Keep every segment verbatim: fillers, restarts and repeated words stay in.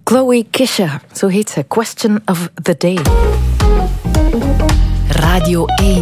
Chloe Kisha, zo heet ze. Question of the Day. Radio één.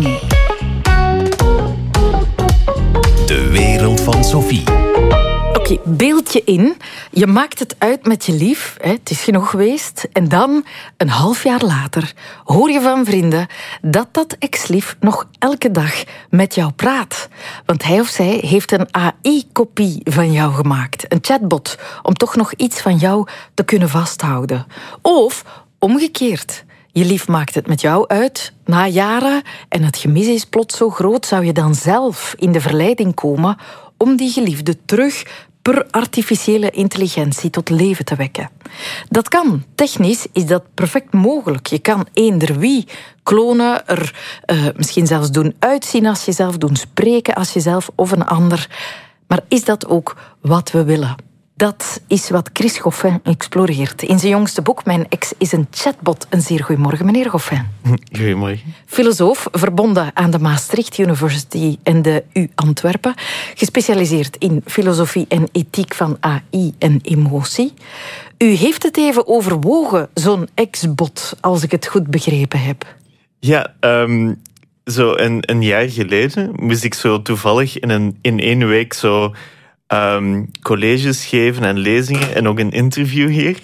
De wereld van Sophie. Oké, okay, beeld je in. Je maakt het uit met je lief. Hè, het is genoeg geweest. En dan, een half jaar later, hoor je van vrienden dat dat ex-lief nog elke dag met jou praat. Want hij of zij heeft een A I-kopie van jou gemaakt. Een chatbot, om toch nog iets van jou te kunnen vasthouden. Of omgekeerd. Je lief maakt het met jou uit, na jaren, en het gemis is plots zo groot, zou je dan zelf in de verleiding komen om die geliefde terug per artificiële intelligentie tot leven te wekken. Dat kan. Technisch is dat perfect mogelijk. Je kan eender wie klonen, er uh, misschien zelfs doen uitzien als jezelf, doen spreken als jezelf of een ander. Maar is dat ook wat we willen? Dat is wat Chris Goffin exploreert. In zijn jongste boek Mijn ex is een chatbot. Een zeer goedemorgen, meneer Goffin. Goedemorgen. Filosoof, verbonden aan de Maastricht University en de U Antwerpen. Gespecialiseerd in filosofie en ethiek van A I en emotie. U heeft het even overwogen, zo'n ex-bot, als ik het goed begrepen heb. Ja, um, zo een, een jaar geleden moest ik zo toevallig in, een, in één week zo... Um, colleges geven en lezingen en ook een interview hier,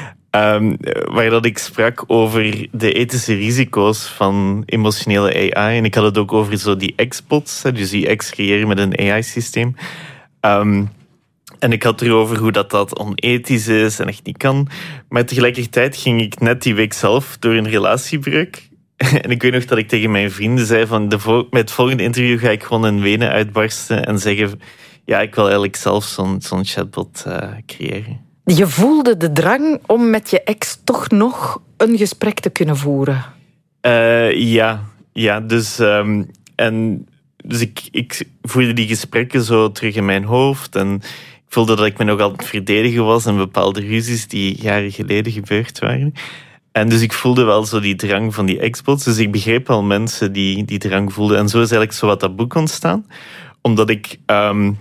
um, waar dat ik sprak over de ethische risico's van emotionele A I. En ik had het ook over zo die ex-bots, dus die ex creëren met een A I-systeem. Um, en ik had erover hoe dat, dat onethisch is en echt niet kan. Maar tegelijkertijd ging ik net die week zelf door een relatiebreuk. En ik weet nog dat ik tegen mijn vrienden zei van de vo- met het volgende interview ga ik gewoon in wenen uitbarsten en zeggen... Ja, ik wil eigenlijk zelf zo'n, zo'n chatbot uh, creëren. Je voelde de drang om met je ex toch nog een gesprek te kunnen voeren? Uh, ja, ja, dus, um, en, dus ik, ik voerde die gesprekken zo terug in mijn hoofd. En ik voelde dat ik me nog aan het verdedigen was in bepaalde ruzies die jaren geleden gebeurd waren. En dus ik voelde wel zo die drang van die ex-bots. Dus ik begreep wel mensen die die drang voelden. En zo is eigenlijk zo wat dat boek ontstaan. Omdat ik... Um,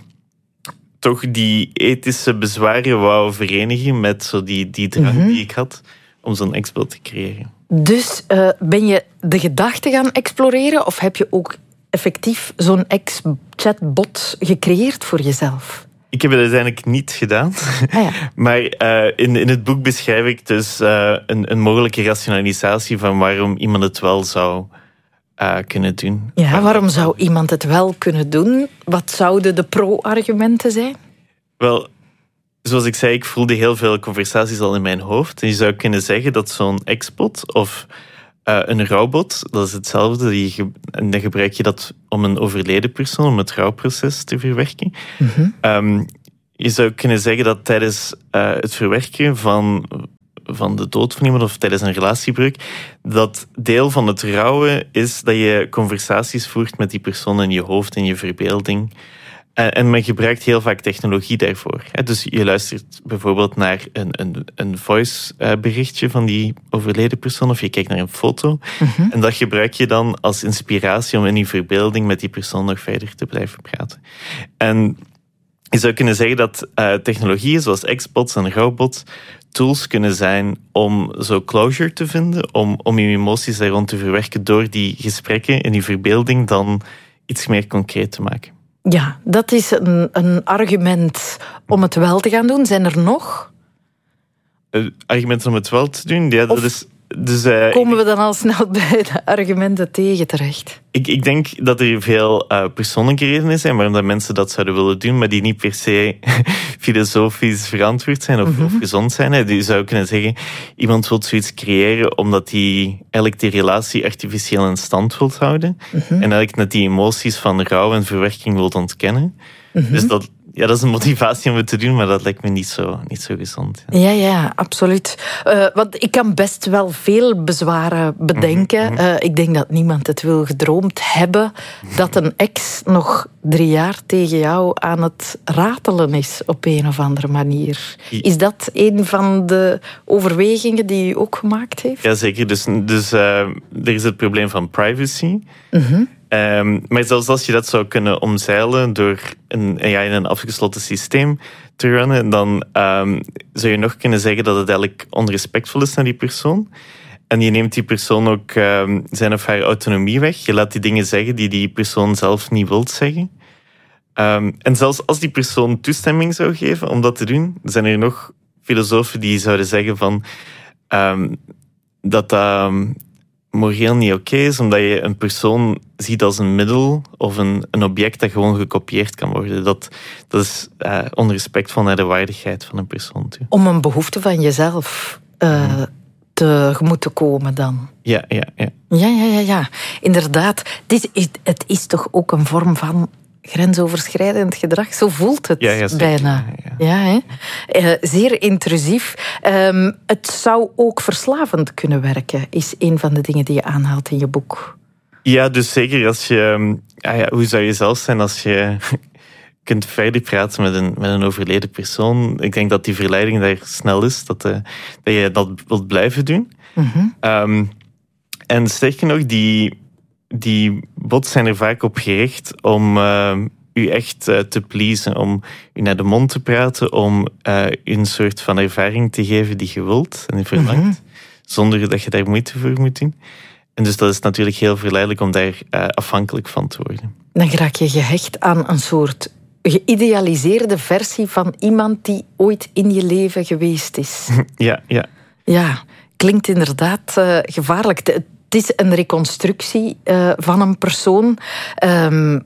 toch die ethische bezwaren wou verenigen met zo die, die drang mm-hmm. die ik had om zo'n ex-bot te creëren. Dus uh, ben je de gedachte gaan exploreren of heb je ook effectief zo'n ex-chatbot gecreëerd voor jezelf? Ik heb het uiteindelijk niet gedaan. Ah, ja. Maar uh, in, in het boek beschrijf ik dus uh, een, een mogelijke rationalisatie van waarom iemand het wel zou... Uh, kunnen doen. Ja, waarom zou iemand het wel kunnen doen? Wat zouden de pro-argumenten zijn? Wel, zoals ik zei, ik voelde heel veel conversaties al in mijn hoofd. En je zou kunnen zeggen dat zo'n ex-bot of uh, een rouwbot, dat is hetzelfde. Die, en dan gebruik je dat om een overleden persoon, om het rouwproces te verwerken. Mm-hmm. Um, je zou kunnen zeggen dat tijdens uh, het verwerken van... van de dood van iemand of tijdens een relatiebreuk, dat deel van het rouwen is dat je conversaties voert met die persoon in je hoofd, in je verbeelding. En men gebruikt heel vaak technologie daarvoor. Dus je luistert bijvoorbeeld naar een, een, een voice-berichtje van die overleden persoon of je kijkt naar een foto. Mm-hmm. En dat gebruik je dan als inspiratie om in je verbeelding met die persoon nog verder te blijven praten. En je zou kunnen zeggen dat uh, technologieën zoals ex-bots en rouwbots tools kunnen zijn om zo closure te vinden, om, om je emoties daar rond te verwerken door die gesprekken in je verbeelding dan iets meer concreet te maken. Ja, dat is een, een argument om het wel te gaan doen. Zijn er nog? Uh, argumenten om het wel te doen? Ja, dat is... Dus, uh, komen we dan al snel bij de argumenten tegen terecht? Ik, ik denk dat er veel uh, persoonlijke redenen zijn waarom dat mensen dat zouden willen doen, maar die niet per se filosofisch verantwoord zijn of, mm-hmm. of gezond zijn. Je zou kunnen zeggen, iemand wil zoiets creëren omdat hij eigenlijk die relatie artificieel in stand wil houden. Mm-hmm. En eigenlijk net die emoties van rouw en verwerking wil ontkennen. Mm-hmm. Dus dat... Ja, dat is een motivatie om het te doen, maar dat lijkt me niet zo, niet zo gezond. Ja, ja, ja absoluut. Uh, want ik kan best wel veel bezwaren bedenken. Mm-hmm. Uh, ik denk dat niemand het wil gedroomd hebben dat een ex nog drie jaar tegen jou aan het ratelen is op een of andere manier. Is dat een van de overwegingen die u ook gemaakt heeft? Jazeker. Dus, dus uh, er is het probleem van privacy. Mm-hmm. Um, maar zelfs als je dat zou kunnen omzeilen door een, ja, in een afgesloten systeem te runnen, dan um, zou je nog kunnen zeggen dat het eigenlijk onrespectvol is naar die persoon. En je neemt die persoon ook um, zijn of haar autonomie weg. Je laat die dingen zeggen die die persoon zelf niet wilt zeggen. Um, en zelfs als die persoon toestemming zou geven om dat te doen, zijn er nog filosofen die zouden zeggen van, um, dat dat um, moreel niet oké is, omdat je een persoon ziet als een middel of een, een object dat gewoon gekopieerd kan worden. Dat, dat is uh, onrespectvol naar de waardigheid van een persoon toe. Om een behoefte van jezelf uh, hmm. tegemoet te komen dan. Ja, ja, ja. Ja, ja, ja, ja. Inderdaad. Het is, het is toch ook een vorm van grensoverschrijdend gedrag. Zo voelt het ja, ja, bijna. Ja, ja. Ja, hè? Uh, zeer intrusief. Um, het zou ook verslavend kunnen werken, is een van de dingen die je aanhaalt in je boek. Ja, dus zeker als je... Ah ja, hoe zou je zelf zijn als je kunt verder praten met een, met een overleden persoon? Ik denk dat die verleiding daar snel is, dat, uh, dat je dat wilt blijven doen. Mm-hmm. Um, en sterker nog, die... Die bots zijn er vaak op gericht om uh, u echt uh, te pleasen, om u naar de mond te praten, om uh, u een soort van ervaring te geven die je wilt en die verlangt, mm-hmm. zonder dat je daar moeite voor moet doen. En dus dat is natuurlijk heel verleidelijk om daar uh, afhankelijk van te worden. Dan raak je gehecht aan een soort geïdealiseerde versie van iemand die ooit in je leven geweest is. Ja, ja. Ja, klinkt inderdaad uh, gevaarlijk. Het is een reconstructie uh, van een persoon. Um,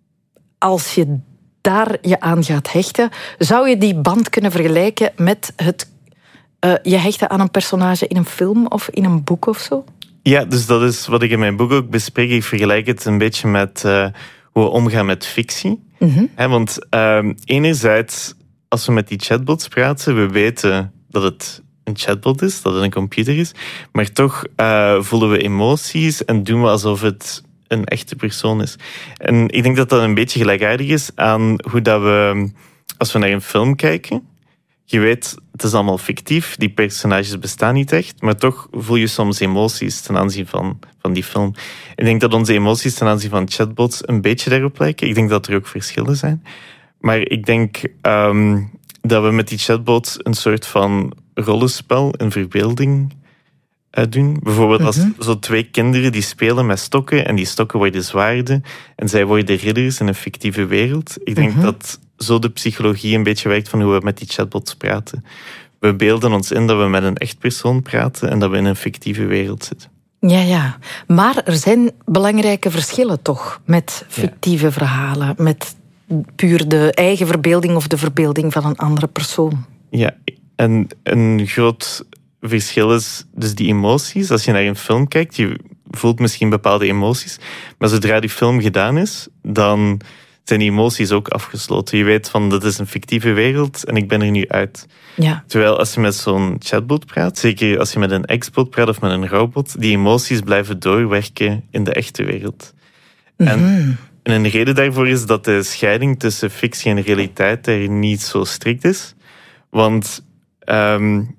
als je daar je aan gaat hechten, zou je die band kunnen vergelijken met het uh, je hechten aan een personage in een film of in een boek of zo? Ja, dus dat is wat ik in mijn boek ook bespreek. Ik vergelijk het een beetje met uh, hoe we omgaan met fictie. Mm-hmm. He, want uh, enerzijds, als we met die chatbots praten, we weten dat het een chatbot is, dat het een computer is, maar toch uh, voelen we emoties en doen we alsof het een echte persoon is. En ik denk dat dat een beetje gelijkaardig is aan hoe dat we, als we naar een film kijken, je weet, het is allemaal fictief, die personages bestaan niet echt, maar toch voel je soms emoties ten aanzien van, van die film. Ik denk dat onze emoties ten aanzien van chatbots een beetje daarop lijken. Ik denk dat er ook verschillen zijn. Maar ik denk um, dat we met die chatbots een soort van rollenspel, een verbeelding uh, doen. Bijvoorbeeld als mm-hmm. zo twee kinderen die spelen met stokken en die stokken worden zwaarden en zij worden ridders in een fictieve wereld. Ik denk mm-hmm. dat zo de psychologie een beetje werkt van hoe we met die chatbots praten. We beelden ons in dat we met een echt persoon praten en dat we in een fictieve wereld zitten. Ja, ja. Maar er zijn belangrijke verschillen toch met fictieve ja. verhalen, met puur de eigen verbeelding of de verbeelding van een andere persoon. Ja, en een groot verschil is dus die emoties. Als je naar een film kijkt, je voelt misschien bepaalde emoties, maar zodra die film gedaan is, dan zijn die emoties ook afgesloten. Je weet van, dat is een fictieve wereld en ik ben er nu uit. Ja. Terwijl als je met zo'n chatbot praat, zeker als je met een ex-bot praat of met een robot, die emoties blijven doorwerken in de echte wereld. Mm-hmm. En, en een reden daarvoor is dat de scheiding tussen fictie en realiteit er niet zo strikt is. Want um,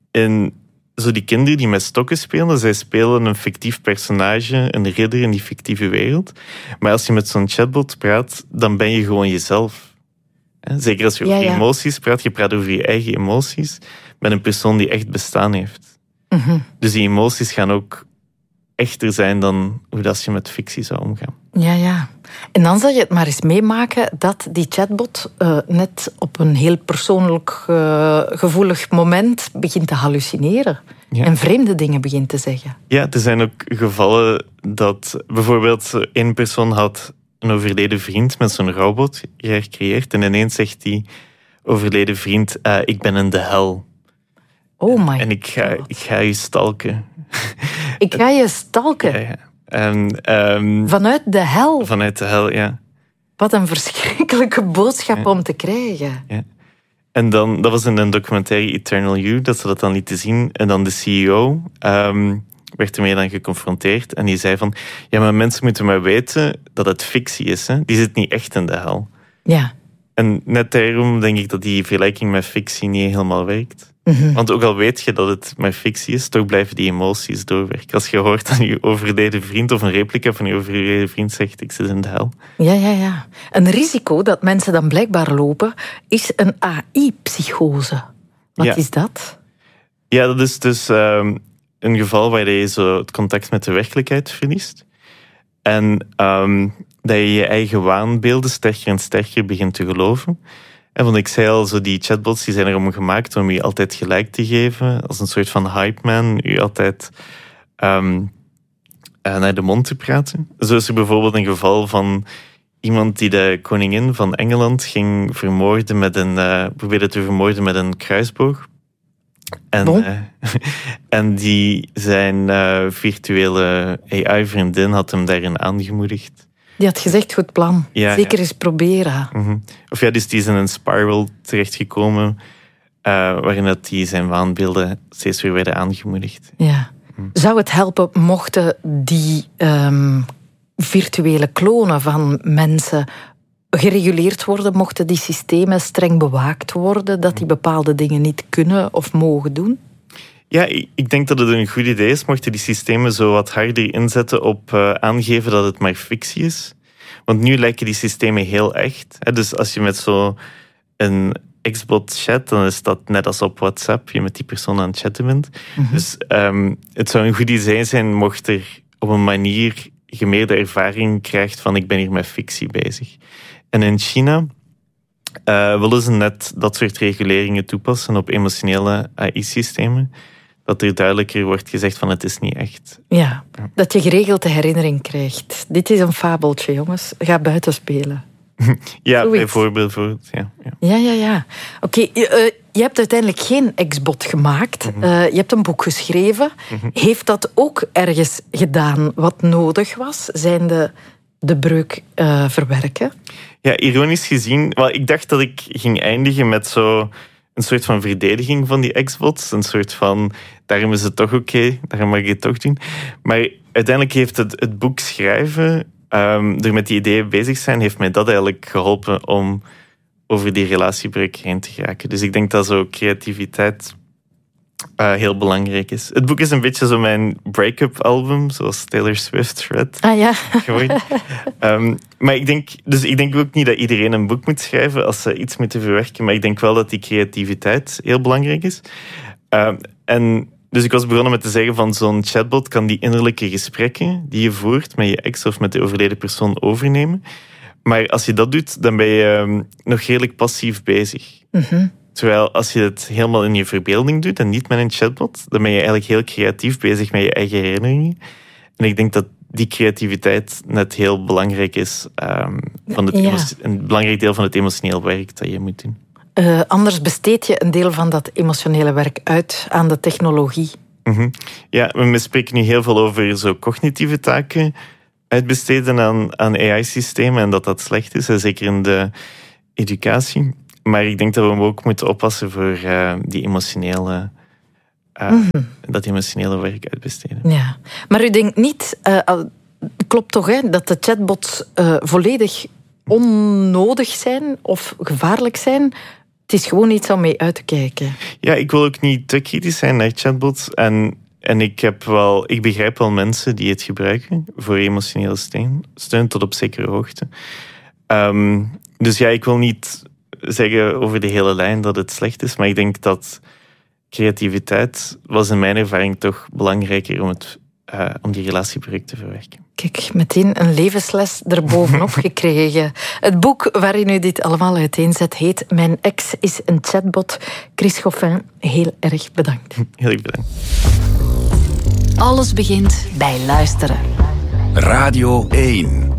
in zo die kinderen die met stokken spelen, zij spelen een fictief personage, een ridder in die fictieve wereld. Maar als je met zo'n chatbot praat, dan ben je gewoon jezelf. Zeker als je over ja, ja. emoties praat, je praat over je eigen emoties met een persoon die echt bestaan heeft. Mm-hmm. Dus die emoties gaan ook echter zijn dan hoe dat je met fictie zou omgaan. Ja, ja. En dan zal je het maar eens meemaken dat die chatbot uh, net op een heel persoonlijk uh, gevoelig moment begint te hallucineren. Ja. En vreemde dingen begint te zeggen. Ja, er zijn ook gevallen dat bijvoorbeeld één persoon had een overleden vriend met zo'n robot gecreëerd en ineens zegt die overleden vriend, uh, ik ben in de hel. Oh my En ik ga, God. ik ga je stalken. Ik ga je stalken? Ja, ja. En, um, vanuit de hel? Vanuit de hel, ja. Wat een verschrikkelijke boodschap ja. om te krijgen. Ja. En dan, dat was in een documentaire Eternal You, dat ze dat dan lieten zien. En dan de C E O um, werd ermee dan geconfronteerd. En die zei van, ja, maar mensen moeten maar weten dat het fictie is. Hè? Die zit niet echt in de hel. Ja. En net daarom denk ik dat die vergelijking met fictie niet helemaal werkt. Mm-hmm. Want ook al weet je dat het maar fictie is, toch blijven die emoties doorwerken. Als je hoort dat je overleden vriend of een replica van je overleden vriend zegt, ik zit in de hel. Ja, ja, ja. Een risico dat mensen dan blijkbaar lopen, is een A I-psychose. Wat ja. is dat? Ja, dat is dus um, een geval waar je zo het contact met de werkelijkheid verliest. En um, dat je je eigen waanbeelden sterker en sterker begint te geloven. En want ik zei al, zo die chatbots die zijn erom gemaakt om je altijd gelijk te geven. Als een soort van hype man. Je altijd um, uh, naar de mond te praten. Zo is er bijvoorbeeld een geval van iemand die de koningin van Engeland ging vermoorden met een, uh, probeerde te vermoorden met een kruisboog. En, bon. uh, en die zijn uh, virtuele A I-vriendin had hem daarin aangemoedigd. Die had gezegd, goed plan. Ja, Zeker ja. eens proberen. Mm-hmm. Of ja, dus die is in een spiral terechtgekomen, uh, waarin dat die zijn waanbeelden steeds weer werden aangemoedigd. Ja. Mm. Zou het helpen mochten die um, virtuele klonen van mensen gereguleerd worden, mochten die systemen streng bewaakt worden, dat die bepaalde dingen niet kunnen of mogen doen? Ja, ik denk dat het een goed idee is mochten die systemen zo wat harder inzetten op uh, aangeven dat het maar fictie is. Want nu lijken die systemen heel echt. Hè? Dus als je met zo een X-bot chat, dan is dat net als op WhatsApp, je met die persoon aan het chatten bent. Mm-hmm. Dus um, het zou een goed idee zijn mocht er op een manier je meer de ervaring krijgt van ik ben hier met fictie bezig. En in China uh, willen ze net dat soort reguleringen toepassen op emotionele A I-systemen. Dat er duidelijker wordt gezegd van het is niet echt. Ja, ja. Dat je geregeld de herinnering krijgt. Dit is een fabeltje, jongens. Ga buiten spelen. Ja, Zoiets. bijvoorbeeld. Ja, ja. ja, ja. ja. Oké, okay, uh, je hebt uiteindelijk geen X-bot gemaakt. Mm-hmm. Uh, je hebt een boek geschreven. Mm-hmm. Heeft dat ook ergens gedaan wat nodig was? Zijn de, de breuk uh, verwerken? Ja, ironisch gezien... Well, ik dacht dat ik ging eindigen met zo een soort van verdediging van die X-bots. Een soort van, daarom is het toch oké, okay, daarom mag ik het toch doen. Maar uiteindelijk heeft het, het boek schrijven, um, er met die ideeën bezig zijn, heeft mij dat eigenlijk geholpen om over die relatiebreuk heen te geraken. Dus ik denk dat zo creativiteit uh, heel belangrijk is. Het boek is een beetje zo mijn break-up album, zoals Taylor Swift Red. Ah ja. um, maar ik denk, dus ik denk ook niet dat iedereen een boek moet schrijven als ze iets moeten verwerken, maar ik denk wel dat die creativiteit heel belangrijk is. Um, en dus ik was begonnen met te zeggen van zo'n chatbot kan die innerlijke gesprekken die je voert met je ex of met de overleden persoon overnemen. Maar als je dat doet, dan ben je um, nog redelijk passief bezig. Mm-hmm. Terwijl als je het helemaal in je verbeelding doet en niet met een chatbot, dan ben je eigenlijk heel creatief bezig met je eigen herinneringen. En ik denk dat die creativiteit net heel belangrijk is. Um, van het ja. emo- een belangrijk deel van het emotioneel werk dat je moet doen. Uh, anders besteed je een deel van dat emotionele werk uit aan de technologie. Mm-hmm. Ja, we spreken nu heel veel over zo cognitieve taken uitbesteden aan, aan A I-systemen en dat dat slecht is, zeker in de educatie. Maar ik denk dat we hem ook moeten oppassen voor uh, die emotionele, uh, mm-hmm. dat emotionele werk uitbesteden. Ja, maar u denkt niet, uh, klopt toch, hè, dat de chatbots uh, volledig onnodig zijn of gevaarlijk zijn? Het is gewoon iets om mee uit te kijken. Ja, ik wil ook niet te kritisch zijn naar chatbots. En, en ik, heb wel, ik begrijp wel mensen die het gebruiken voor emotionele steun, steun tot op zekere hoogte. Um, dus ja, ik wil niet zeggen over de hele lijn dat het slecht is, maar ik denk dat creativiteit was in mijn ervaring toch belangrijker om, het, uh, om die relatiebreuk te verwerken. Kijk, meteen een levensles erbovenop gekregen. Het boek waarin u dit allemaal uiteenzet heet Mijn ex is een chatbot. Chris Goffin, heel erg bedankt. Heel erg bedankt. Alles begint bij luisteren. Radio één.